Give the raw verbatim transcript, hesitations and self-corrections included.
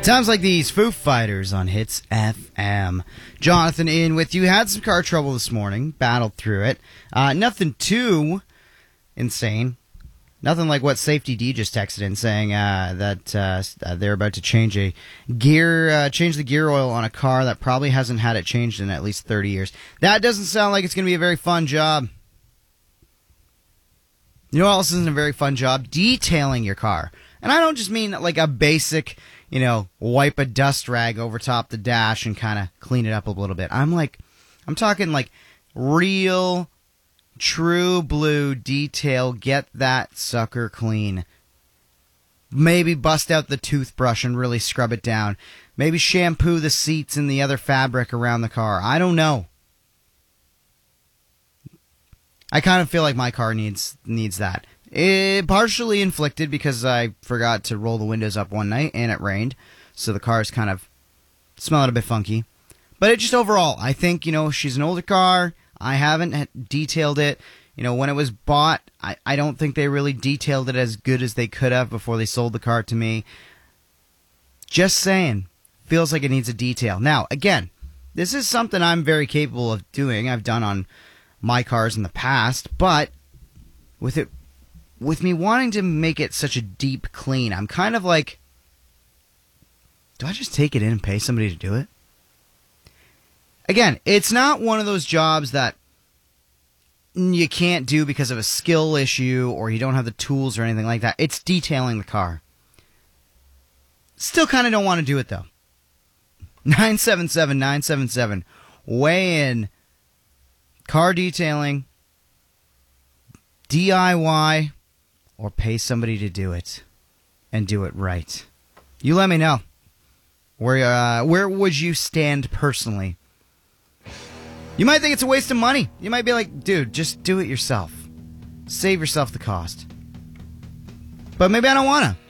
Sounds like these Foo Fighters on Hits F M. Jonathan in with you. Had some car trouble this morning. Battled through it. Uh, nothing too insane. Nothing like what Safety D just texted in saying uh, that uh, they're about to change a gear, uh, change the gear oil on a car that probably hasn't had it changed in at least thirty years. That doesn't sound like it's going to be a very fun job. You know what else isn't a very fun job? Detailing your car. And I don't just mean like a basic, you know, wipe a dust rag over top the dash and kind of clean it up a little bit. I'm like, I'm talking like real, true blue detail. Get that sucker clean. Maybe bust out the toothbrush and really scrub it down. Maybe shampoo the seats and the other fabric around the car. I don't know. I kind of feel like my car needs needs that. It partially inflicted because I forgot to roll the windows up one night and it rained, so the car's kind of smelling a bit funky. But it just overall, I think, you know, she's an older car. I haven't detailed it. You know, when it was bought, I, I don't think they really detailed it as good as they could have before they sold the car to me. Just saying. Feels like it needs a detail. Now, again, this is something I'm very capable of doing. I've done on my cars in the past, but with it, with me wanting to make it such a deep clean, I'm kind of like, do I just take it in and pay somebody to do it? Again, it's not one of those jobs that you can't do because of a skill issue or you don't have the tools or anything like that. It's detailing the car. Still kind of don't want to do it, though. nine seven seven, nine seven seven. Weigh in. Car detailing. D I Y. Or pay somebody to do it. And do it right. You let me know. Where, uh, where would you stand personally? You might think it's a waste of money. You might be like, dude, just do it yourself. Save yourself the cost. But maybe I don't want to.